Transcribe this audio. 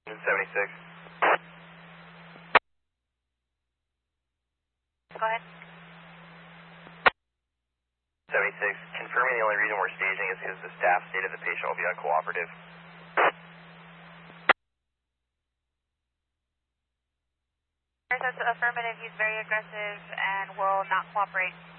76. Go ahead. 76. Confirming the only reason we're staging is because the staff stated the patient will be uncooperative. That's affirmative. He's very aggressive and will not cooperate.